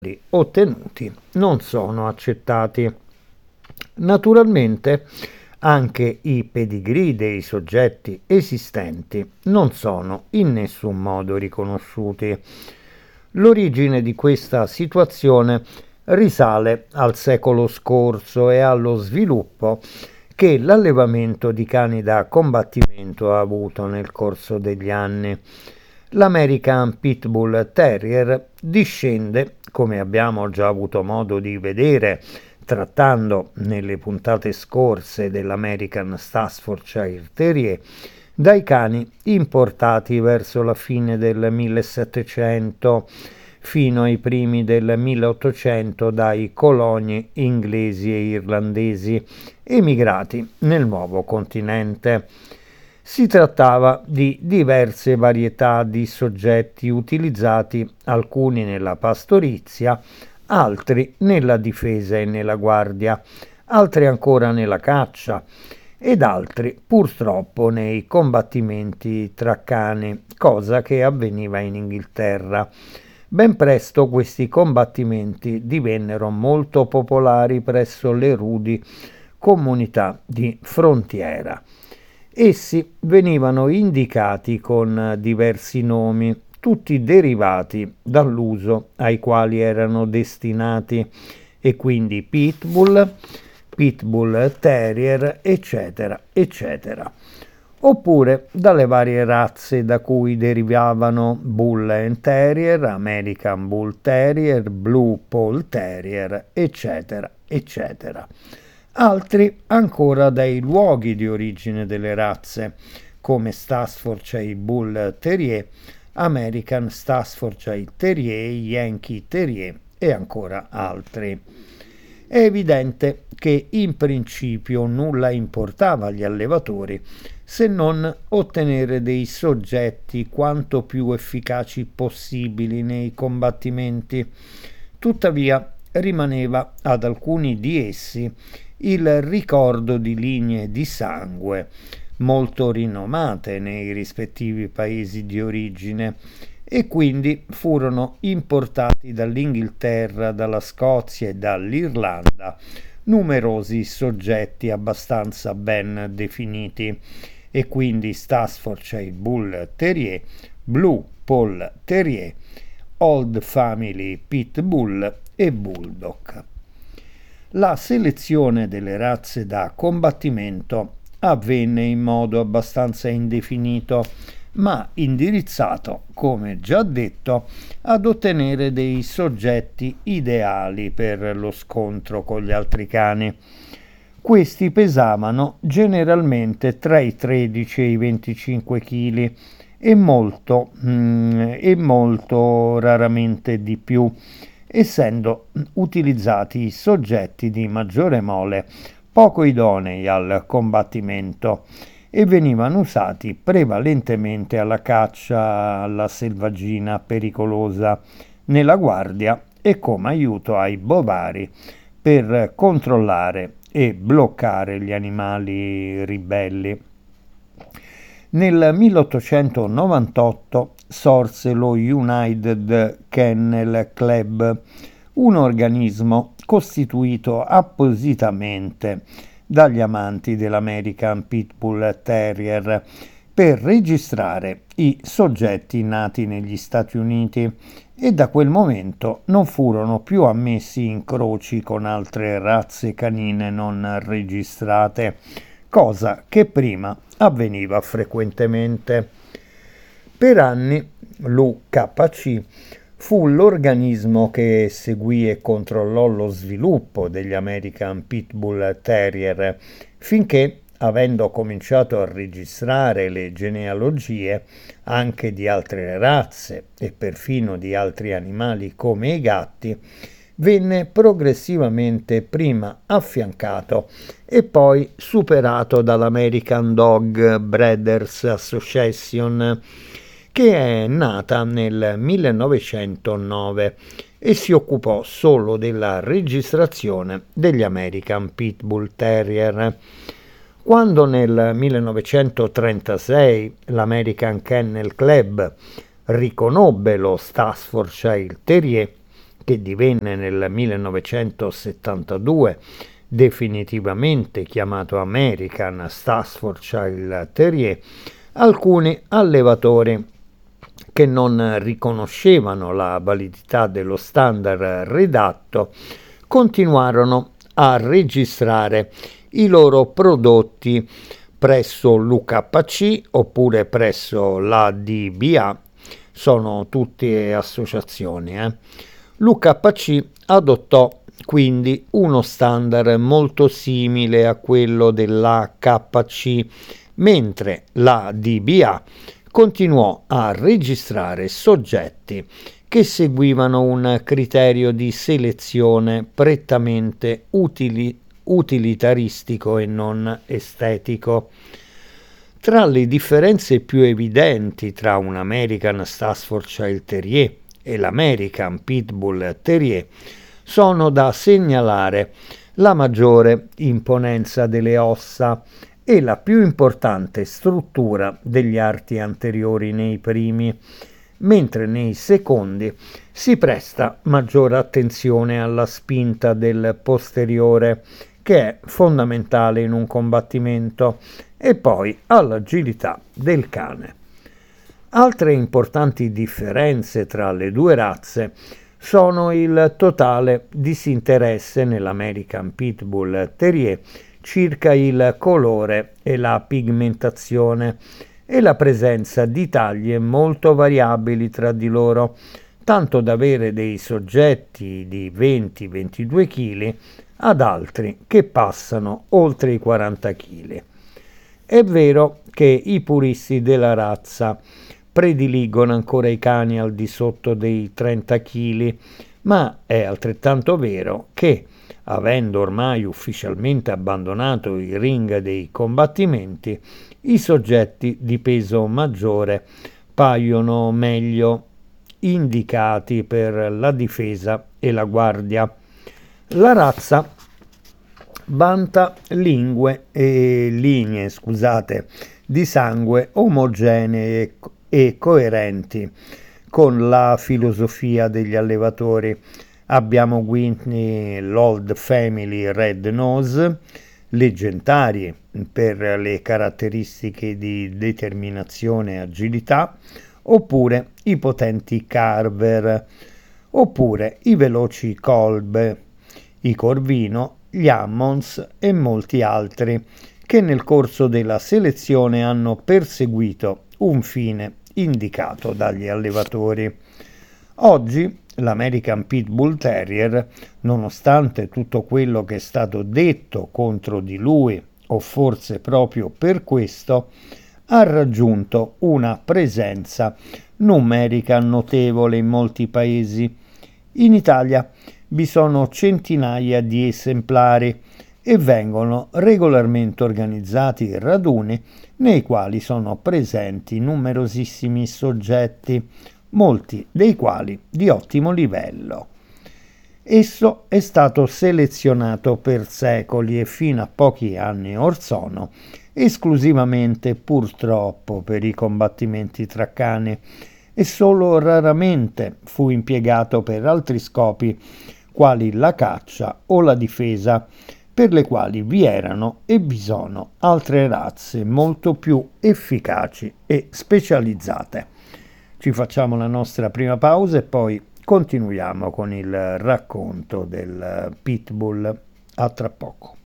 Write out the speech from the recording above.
ottenuti non sono accettati. Naturalmente anche i pedigree dei soggetti esistenti non sono in nessun modo riconosciuti. L'origine di questa situazione risale al secolo scorso e allo sviluppo che l'allevamento di cani da combattimento ha avuto nel corso degli anni. L'American Pit Bull Terrier discende, come abbiamo già avuto modo di vedere trattando nelle puntate scorse dell'American Staffordshire Terrier, dai cani importati verso la fine del 1700 fino ai primi del 1800 dai coloni inglesi e irlandesi emigrati nel nuovo continente. Si trattava di diverse varietà di soggetti utilizzati, alcuni nella pastorizia, altri nella difesa e nella guardia, altri ancora nella caccia ed altri purtroppo nei combattimenti tra cani, cosa che avveniva in Inghilterra. Ben presto questi combattimenti divennero molto popolari presso le rudi comunità di frontiera. Essi venivano indicati con diversi nomi, tutti derivati dall'uso ai quali erano destinati, e quindi Pitbull, Pitbull Terrier, eccetera, eccetera. Oppure dalle varie razze da cui derivavano Bull and Terrier, American Bull Terrier, Blue Poll Terrier, eccetera, eccetera. Altri ancora dai luoghi di origine delle razze, come Staffordshire Bull Terrier, American Staffordshire Terrier, Yankee Terrier e ancora altri. È evidente che in principio nulla importava agli allevatori se non ottenere dei soggetti quanto più efficaci possibili nei combattimenti. Tuttavia rimaneva ad alcuni di essi il ricordo di linee di sangue molto rinomate nei rispettivi paesi di origine e quindi furono importati dall'Inghilterra, dalla Scozia e dall'Irlanda numerosi soggetti abbastanza ben definiti, e quindi Staffordshire Bull Terrier, Blue Poll Terrier, Old Family Pit Bull e Bulldog. La selezione delle razze da combattimento avvenne in modo abbastanza indefinito, ma indirizzato, come già detto, ad ottenere dei soggetti ideali per lo scontro con gli altri cani. Questi pesavano generalmente tra i 13 e i 25 kg e molto raramente di più, essendo utilizzati soggetti di maggiore mole, poco idonei al combattimento, e venivano usati prevalentemente alla caccia alla selvaggina pericolosa, nella guardia e come aiuto ai bovari per controllare e bloccare gli animali ribelli. Nel 1898 sorse lo United Kennel Club, un organismo costituito appositamente dagli amanti dell'American Pit Bull Terrier per registrare i soggetti nati negli Stati Uniti, e da quel momento non furono più ammessi incroci con altre razze canine non registrate, cosa che prima avveniva frequentemente. Per anni l'UKC fu l'organismo che seguì e controllò lo sviluppo degli American Pit Bull Terrier, finché, avendo cominciato a registrare le genealogie anche di altre razze e perfino di altri animali come i gatti, venne progressivamente prima affiancato e poi superato dall'American Dog Breeders Association, che è nata nel 1909 e si occupò solo della registrazione degli American Pit Bull Terrier. Quando nel 1936 l'American Kennel Club riconobbe lo Staffordshire Terrier, che divenne nel 1972 definitivamente chiamato American Staffordshire Terrier, alcuni allevatori che non riconoscevano la validità dello standard redatto continuarono a registrare i loro prodotti presso l'UKC oppure presso la DBA, sono tutte associazioni. L'UKC adottò quindi uno standard molto simile a quello dell'HC, mentre la DBA continuò a registrare soggetti che seguivano un criterio di selezione prettamente utilitaristico e non estetico. Tra le differenze più evidenti tra un American Staffordshire Terrier e l'American Pitbull Terrier sono da segnalare la maggiore imponenza delle ossa e la più importante struttura degli arti anteriori nei primi, mentre nei secondi si presta maggiore attenzione alla spinta del posteriore, che è fondamentale in un combattimento, e poi all'agilità del cane. Altre importanti differenze tra le due razze sono il totale disinteresse nell'American Pitbull Terrier circa il colore e la pigmentazione e la presenza di taglie molto variabili tra di loro, tanto da avere dei soggetti di 20-22 kg ad altri che passano oltre i 40 kg. È vero che i puristi della razza prediligono ancora i cani al di sotto dei 30 kg, ma è altrettanto vero che, avendo ormai ufficialmente abbandonato i ring dei combattimenti, i soggetti di peso maggiore paiono meglio indicati per la difesa e la guardia. La razza vanta linee di sangue omogenee e coerenti con la filosofia degli allevatori. Abbiamo Whitney l'Old Family Red Nose, leggendari per le caratteristiche di determinazione e agilità, oppure i potenti Carver, oppure i veloci Kolb, i Corvino, gli Hammonds e molti altri che nel corso della selezione hanno perseguito un fine indicato dagli allevatori. Oggi l'American Pitbull Terrier, nonostante tutto quello che è stato detto contro di lui, o forse proprio per questo, ha raggiunto una presenza numerica notevole in molti paesi. In Italia vi sono centinaia di esemplari e vengono regolarmente organizzati raduni nei quali sono presenti numerosissimi soggetti, molti dei quali di ottimo livello. Esso è stato selezionato per secoli e fino a pochi anni or sono esclusivamente, purtroppo, per i combattimenti tra cani e solo raramente fu impiegato per altri scopi quali la caccia o la difesa, per le quali vi erano e vi sono altre razze molto più efficaci e specializzate. Ci facciamo la nostra prima pausa e poi continuiamo con il racconto del Pitbull. A tra poco.